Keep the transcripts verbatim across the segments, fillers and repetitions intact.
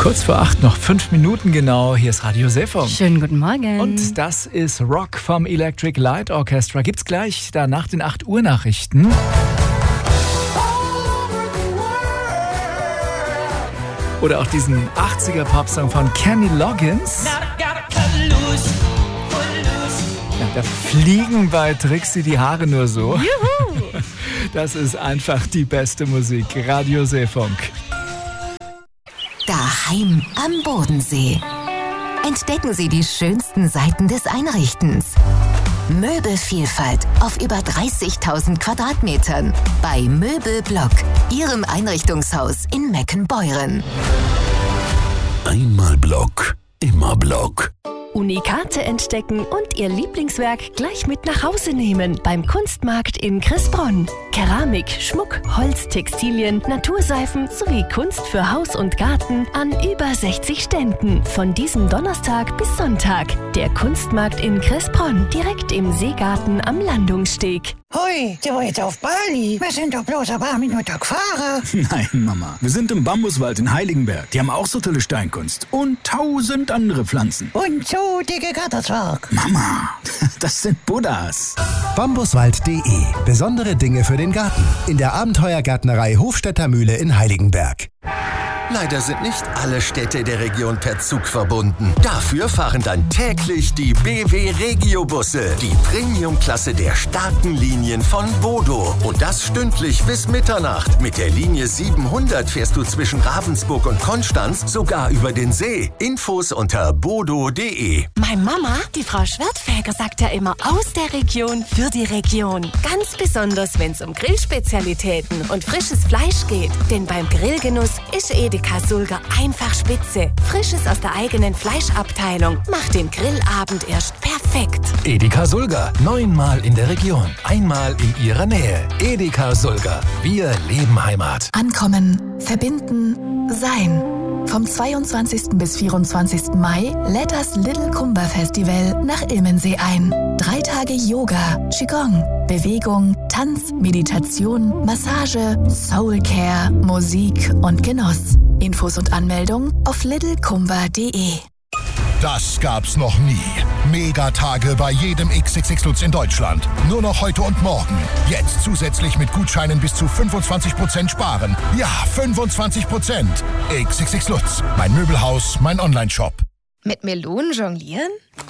Kurz vor acht, noch fünf Minuten genau. Hier ist Radio Seefunk. Schönen guten Morgen. Und das ist Rock vom Electric Light Orchestra. Gibt's gleich da nach den acht Uhr Nachrichten. Oder auch diesen achtziger Popsong von Kenny Loggins. Ja, da fliegen bei Trixie die Haare nur so. Juhu. Das ist einfach die beste Musik. Radio Seefunk. Daheim am Bodensee. Entdecken Sie die schönsten Seiten des Einrichtens. Möbelvielfalt auf über dreißigtausend Quadratmetern bei Möbelblock, Ihrem Einrichtungshaus in Meckenbeuren. Einmal Block, immer Block. Unikate entdecken und Ihr Lieblingswerk gleich mit nach Hause nehmen beim Kunstmarkt in Cressbronn. Keramik, Schmuck, Holz, Textilien, Naturseifen sowie Kunst für Haus und Garten an über sechzig Ständen. Von diesem Donnerstag bis Sonntag. Der Kunstmarkt in Cressbronn, direkt im Seegarten am Landungssteg. Hui, der war jetzt auf Bali. Wir sind doch bloß ein paar Minuten gefahren. Nein, Mama. Wir sind im Bambuswald in Heiligenberg. Die haben auch so tolle Steinkunst. Und tausend andere Pflanzen. Und so dicke Gatterzwerg. Mama, das sind Buddhas. Bambuswald punkt de. Besondere Dinge für den Garten. In der Abenteuergärtnerei Hofstädter Mühle in Heiligenberg. Leider sind nicht alle Städte der Region per Zug verbunden. Dafür fahren dann täglich die B W Regio-Busse, die Premium-Klasse der starken Linien von Bodo. Und das stündlich bis Mitternacht. Mit der Linie siebenhundert fährst du zwischen Ravensburg und Konstanz sogar über den See. Infos unter bodo punkt de. Meine Mama, die Frau Schwertfeger, sagt ja immer aus der Region für die Region. Ganz besonders, wenn es um Grillspezialitäten und frisches Fleisch geht. Denn beim Grillgenuss ist Edeka Sulger einfach spitze. Frisches aus der eigenen Fleischabteilung macht den Grillabend erst perfekt. Edeka Sulger, neunmal in der Region, einmal in Ihrer Nähe. Edeka Sulger, wir leben Heimat. Ankommen, verbinden, sein. Vom zweiundzwanzigsten bis vierundzwanzigsten Mai lädt das Little Kumba Festival nach Ilmensee ein. Drei Tage Yoga, Qigong, Bewegung, Tanz, Meditation, Massage, Soulcare, Musik und Genuss. Infos und Anmeldung auf little kumba punkt de. Das gab's noch nie. Megatage bei jedem X X X Lutz in Deutschland. Nur noch heute und morgen. Jetzt zusätzlich mit Gutscheinen bis zu fünfundzwanzig Prozent sparen. Ja, fünfundzwanzig Prozent. X X X Lutz. Mein Möbelhaus, mein Onlineshop. Mit Melonen jonglieren?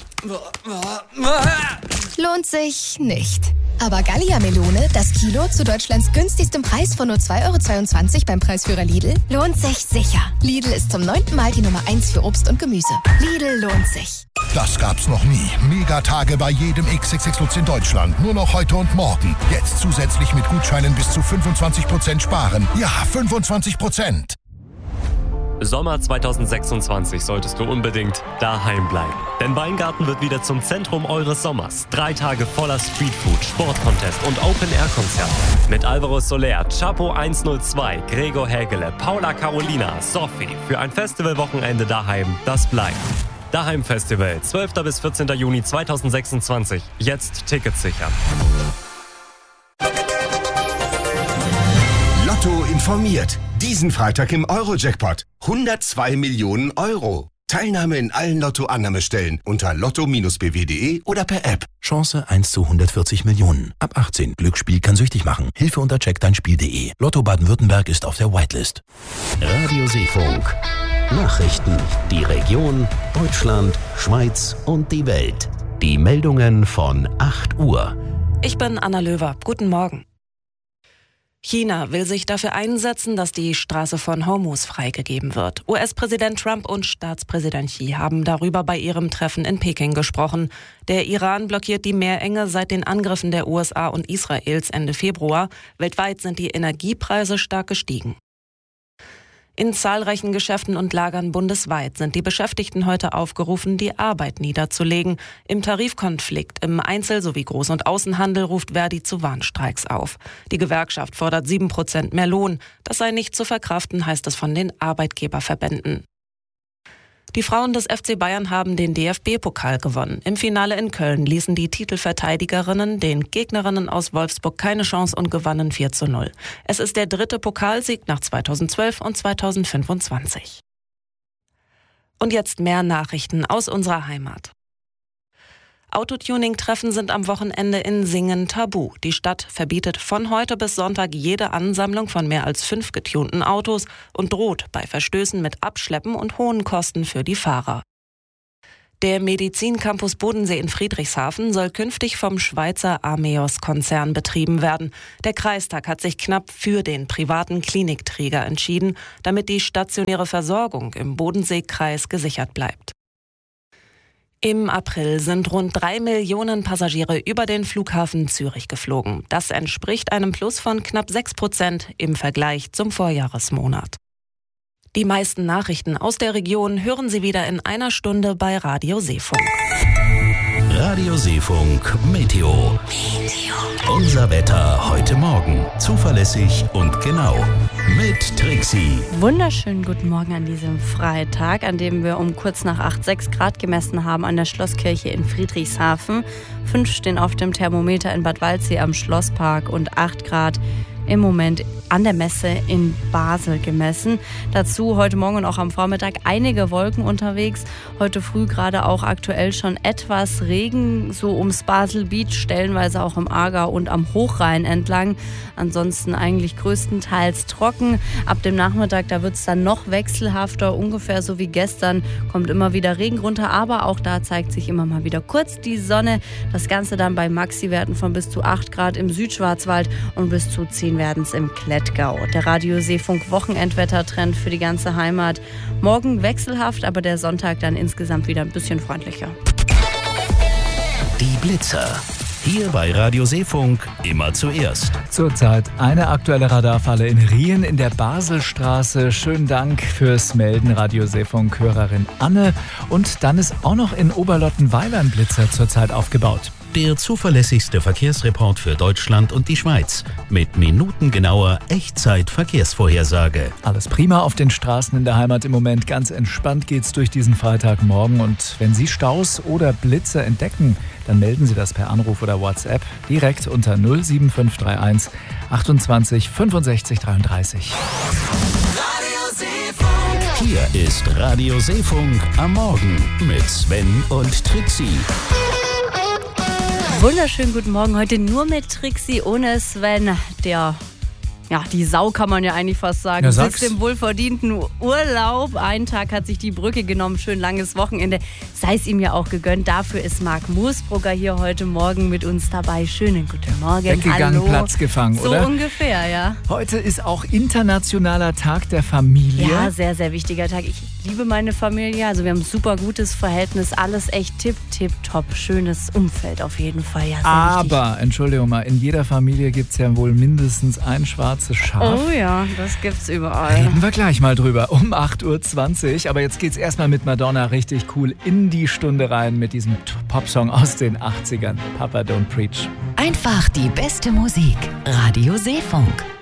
Lohnt sich nicht. Aber Gallia-Melone, das Kilo zu Deutschlands günstigstem Preis von nur zwei Euro zweiundzwanzig beim Preisführer Lidl, lohnt sich sicher. Lidl ist zum neunten Mal die Nummer eins für Obst und Gemüse. Lidl lohnt sich. Das gab's noch nie. Megatage bei jedem X X X Lutz in Deutschland. Nur noch heute und morgen. Jetzt zusätzlich mit Gutscheinen bis zu fünfundzwanzig Prozent sparen. Ja, fünfundzwanzig Prozent. Sommer zweitausendsechsundzwanzig solltest du unbedingt daheim bleiben. Denn Weingarten wird wieder zum Zentrum eures Sommers. Drei Tage voller Streetfood, Sportcontest und Open-Air-Konzerte. Mit Alvaro Soler, Chapo hundertzwei, Gregor Hägele, Paula Carolina, Sophie. Für ein Festivalwochenende daheim, das bleibt. Daheim Festival, zwölfter bis vierzehnter Juni zweitausendsechsundzwanzig. Jetzt Tickets sichern. Lotto informiert. Diesen Freitag im Euro-Jackpot. hundertzwei Millionen Euro. Teilnahme in allen Lotto-Annahmestellen unter lotto Bindestrich b w punkt de oder per App. Chance eins zu hundertvierzig Millionen. Ab achtzehn. Glücksspiel kann süchtig machen. Hilfe unter check dein Spiel punkt de. Lotto Baden-Württemberg ist auf der Whitelist. Radio Seefunk. Nachrichten. Die Region, Deutschland, Schweiz und die Welt. Die Meldungen von acht Uhr. Ich bin Anna Löwer. Guten Morgen. China will sich dafür einsetzen, dass die Straße von Hormuz freigegeben wird. U S-Präsident Trump und Staatspräsident Xi haben darüber bei ihrem Treffen in Peking gesprochen. Der Iran blockiert die Meerenge seit den Angriffen der U S A und Israels Ende Februar. Weltweit sind die Energiepreise stark gestiegen. In zahlreichen Geschäften und Lagern bundesweit sind die Beschäftigten heute aufgerufen, die Arbeit niederzulegen. Im Tarifkonflikt im Einzel- sowie Groß- und Außenhandel ruft Verdi zu Warnstreiks auf. Die Gewerkschaft fordert sieben Prozent mehr Lohn. Das sei nicht zu verkraften, heißt es von den Arbeitgeberverbänden. Die Frauen des F C Bayern haben den D F B-Pokal gewonnen. Im Finale in Köln ließen die Titelverteidigerinnen den Gegnerinnen aus Wolfsburg keine Chance und gewannen vier zu null. Es ist der dritte Pokalsieg nach zweitausendzwölf und zweitausendfünfundzwanzig. Und jetzt mehr Nachrichten aus unserer Heimat. Autotuning-Treffen sind am Wochenende in Singen tabu. Die Stadt verbietet von heute bis Sonntag jede Ansammlung von mehr als fünf getunten Autos und droht bei Verstößen mit Abschleppen und hohen Kosten für die Fahrer. Der Medizincampus Bodensee in Friedrichshafen soll künftig vom Schweizer Ameos-Konzern betrieben werden. Der Kreistag hat sich knapp für den privaten Klinikträger entschieden, damit die stationäre Versorgung im Bodenseekreis gesichert bleibt. Im April sind rund drei Millionen Passagiere über den Flughafen Zürich geflogen. Das entspricht einem Plus von knapp sechs Prozent im Vergleich zum Vorjahresmonat. Die meisten Nachrichten aus der Region hören Sie wieder in einer Stunde bei Radio Seefunk. Radio Seefunk Meteo. Unser Wetter heute Morgen. Zuverlässig und genau. Mit Trixie. Wunderschönen guten Morgen an diesem Freitag, an dem wir um kurz nach acht sechs Grad gemessen haben an der Schlosskirche in Friedrichshafen. Fünf stehen auf dem Thermometer in Bad Waldsee am Schlosspark und acht Grad im Moment an der Messe in Basel gemessen. Dazu heute Morgen und auch am Vormittag einige Wolken unterwegs. Heute früh gerade auch aktuell schon etwas Regen, so ums Basel Beach, stellenweise auch im Aargau und am Hochrhein entlang. Ansonsten eigentlich größtenteils trocken. Ab dem Nachmittag, da wird es dann noch wechselhafter, ungefähr so wie gestern, kommt immer wieder Regen runter, aber auch da zeigt sich immer mal wieder kurz die Sonne. Das Ganze dann bei Maxi-Werten von bis zu acht Grad im Südschwarzwald und bis zu zehn werden es im Klettgau. Der Radio Seefunk Wochenendwettertrend für die ganze Heimat. Morgen wechselhaft, aber der Sonntag dann insgesamt wieder ein bisschen freundlicher. Die Blitzer. Hier bei Radio Seefunk immer zuerst. Zurzeit eine aktuelle Radarfalle in Rien in der Baselstraße. Schönen Dank fürs Melden, Radio Seefunk-Hörerin Anne. Und dann ist auch noch in Oberlottenweiler ein Blitzer zurzeit aufgebaut. Der zuverlässigste Verkehrsreport für Deutschland und die Schweiz. Mit minutengenauer Echtzeit-Verkehrsvorhersage. Alles prima auf den Straßen in der Heimat im Moment. Ganz entspannt geht's durch diesen Freitagmorgen. Und wenn Sie Staus oder Blitze entdecken, dann melden Sie das per Anruf oder WhatsApp direkt unter null sieben fünf drei eins achtundzwanzig fünfundsechzig dreiunddreißig. Hier ist Radio Seefunk am Morgen mit Sven und Trixie. Wunderschönen guten Morgen, heute nur mit Trixie, ohne Sven, der, ja, die Sau kann man ja eigentlich fast sagen, ja, sitzt im wohlverdienten Urlaub. Einen Tag hat sich die Brücke genommen, schön langes Wochenende, sei es ihm ja auch gegönnt. Dafür ist Marc Moosbrugger hier heute Morgen mit uns dabei. Schönen guten Morgen. Weggegangen, hallo. Platz gefangen, so oder? So ungefähr, ja. Heute ist auch Internationaler Tag der Familie. Ja, sehr, sehr wichtiger Tag. Ich liebe meine Familie, also wir haben ein super gutes Verhältnis, alles echt tipp, tipp, top, schönes Umfeld auf jeden Fall. Ja, sehr Aber, wichtig. Entschuldigung mal, in jeder Familie gibt es ja wohl mindestens ein schwarzes Schaf. Oh ja, das gibt's überall. Reden wir gleich mal drüber, um acht Uhr zwanzig. Aber jetzt geht's erstmal mit Madonna richtig cool in die Stunde rein mit diesem Popsong aus den achtzigern. Papa Don't Preach. Einfach die beste Musik. Radio Seefunk.